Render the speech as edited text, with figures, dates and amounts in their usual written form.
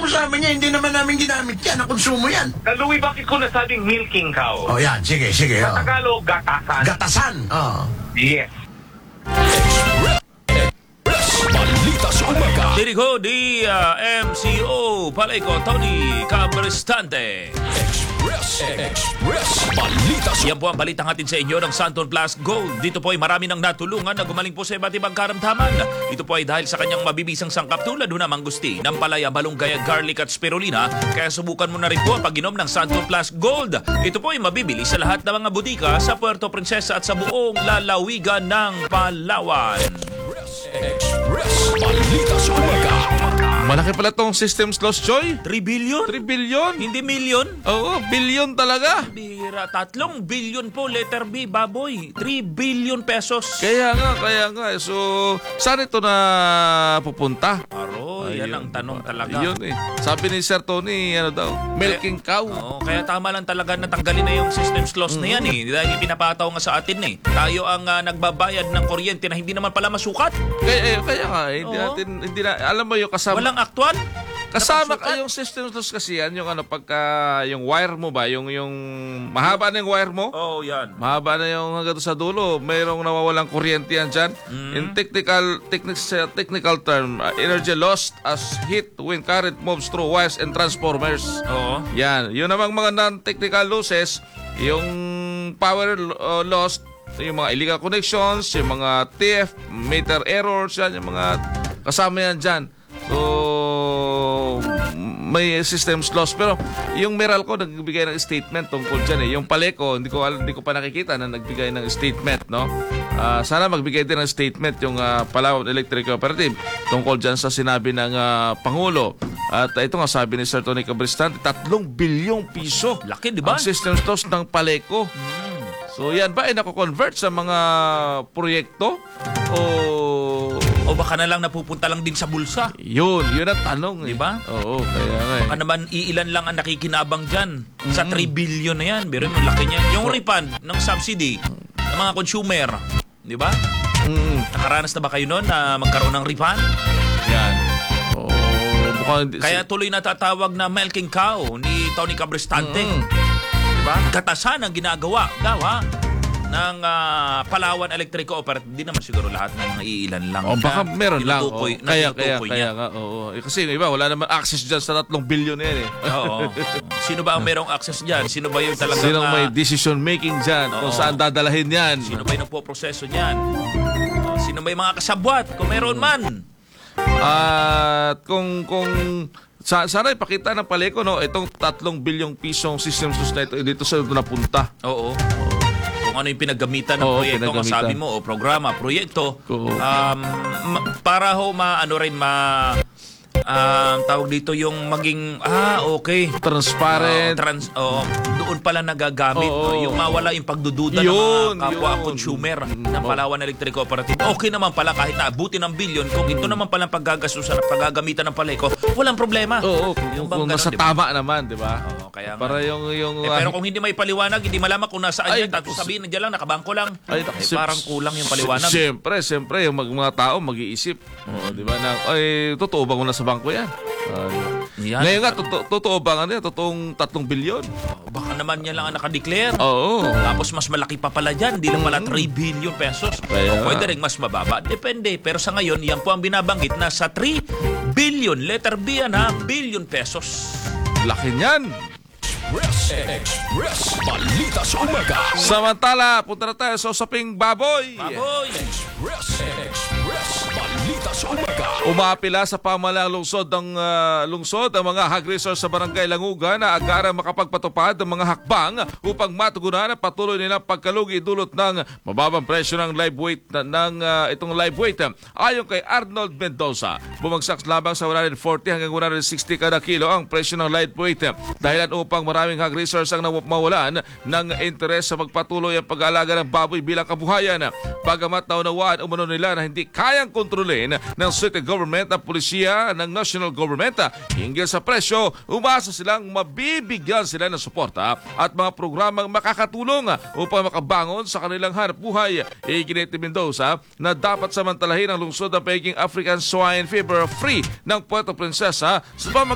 mo sa amin yan, hindi naman namin ginamit yan, ang konsumo yan. Kaluwi, bakit ko nasabing milking cow? Oh, yan, sige. Sa Tagalog, gatasan. Gatasan. Oh. Yes. Balita sa umaga. Dirigo di MCO Palengco Tony Cabrestante. Express Balita sa Yan po ang balitang hatid sa inyo ng Santon Plus Gold. Dito po ay marami ng natulungan na gumaling po sa iba't ibang karamdaman. Ito po ay dahil sa kanyang mabibisang sangkap tulad na mangustin, nampalaya, balunggay, garlic at spirulina. Kaya subukan mo na rin po ang pag-inom ng Santon Plus Gold. Ito po ay mabibili sa lahat ng mga butika sa Puerto Princesa at sa buong lalawigan ng Palawan. Express Balita sa umaga. Malaki pala tong Systems Loss, Choy. 3 billion? 3 billion? Hindi million? Oo, billion talaga. Bira, 3 billion po, letter B, baboy. 3 billion pesos. Kaya nga. So, saan ito na pupunta? Aro, yan ang tanong talaga. Yun eh. Sabi ni Sir Tony, ano daw, milking cow. Oo, kaya tama lang talaga na tanggalin na yung systems loss na yan eh. Dahil pinapataw nga sa atin eh. Tayo ang nagbabayad ng kuryente na hindi naman pala masukat. Kaya nga, hindi na, alam mo yung kasama. Walang aktual. Kasama Napasukat. yung systems loss kasi yan, yung pagka, yung wire mo ba, yung mahaba na yung wire mo. Oh, yan. Mahaba na yung hanggang sa dulo, mayroong nawawalang kuryente yan dyan. In technical term, energy lost as heat when current moves through wires and transformers. Oo. Yan. Yun namang mga non-technical losses, yung power lost, yung mga illegal connections, yung mga TF, meter errors, yan, yung mga kasama yan dyan. So, may systems loss. Pero yung Meralco nagbigay ng statement tungkol dyan eh. Yung Palengco, hindi ko pa nakikita na nagbigay ng statement, no? Sana magbigay din ng statement yung Palawan Electric Cooperative tungkol dyan sa sinabi ng Pangulo. At ito nga sabi ni Sir Tony Cabrestante, 3 bilyong piso. Laki, di ba? Ang systems loss ng Palengco. So yan ba ay nako-convert sa mga proyekto? O baka na lang napupunta lang din sa bulsa. Yun ang tanong. Di ba? Oo, kaya nga eh. Baka naman iilan lang ang nakikinabang dyan sa 3 billion na yan. Pero yung laki niyan. Yung refund ng subsidy ng mga consumer. Di ba? Nakaranas na ba kayo noon na magkaroon ng refund? Yan. Kaya tuloy natatawag na milking cow ni Tony Cabrestante. Diba? Gatasan ang ginagawa daw ng Palawan Electric Cooperative. Hindi naman siguro lahat ng mga iilan lang. Baka meron lang. Kaya nga. Kasi yung iba, wala naman access dyan sa 3 billion yan eh. Oo. Sino ba ang merong access dyan? Sino ba yung talagang... Sinong may decision making dyan? Kung saan dadalahin yan? Sino ba yung nagpo-proseso dyan? Sino ba yung mga kasabwat? Kung meron man. At kung sana ipakita ng Palengco, no, itong 3 bilyong pisong systems loss na ito dito sa ito napunta. Oo. Kung ano yung pinaggamitan ng proyekto, ang sabi mo, o programa, proyekto, para tawag dito yung maging okay, transparent, doon pala nagagamit yung mawala yung pagdududa ng mga kapwa consumer ng Palawan Electric Cooperative. Okay naman pala kahit naabutin ng bilyon, kung ito naman pala paggagasusan at paggagamitan ng Palengco, walang problema. Kung nasa tama naman, di ba? Kaya para yung pero kung hindi may paliwanag, hindi malaman kung nasaan yan, tapos sabihin nandiyan lang, nakabangko lang. Parang kulang yung paliwanag. Siyempre yung mga tao mag-iisip, di ba, na totoo ba kung nasa bangko yan? Ngayon nga, totoo ba nga yan? Totoong 3 bilyon? Baka naman yan lang ang nakadeclare. Tapos mas malaki pa pala dyan. Hindi lang pala 3 billion pesos. Pwede rin mas mababa. Depende. Pero sa ngayon, yan po ang binabanggit na sa 3 billion. Letter B yan billion pesos. Laki niyan. Express Balita sa umaga. Samantala, punta na tayo sa usaping baboy. Express Balita sa umaga. Umapila sa pamahalang lungsod ang mga hog resource sa Barangay Languga na agaran makapagpatupad ng mga hakbang upang matugunan ang patuloy nilang pagkalugi dulot ng mababang presyo ng live weight itong live weight. Ayon kay Arnold Mendoza, bumagsak lamang sa 140 hanggang 160 kada kilo ang presyo ng live weight. Dahilan upang maraming hog resource ang mawalan ng interes sa pagpatuloy ang pag-aalaga ng baboy bilang kabuhayan. Bagamat naunawaan umano nila na hindi kayang kontrolin ng city government at pulisya ng national government hinggil sa presyo, umasa silang mabibigyan sila ng suporta at mga programang makakatulong upang makabangon sa kanilang hanap buhay. Iginit ni Mendoza na dapat samantalahin ang lungsod ng pagiging African Swine Fever free ng Puerto Princesa sa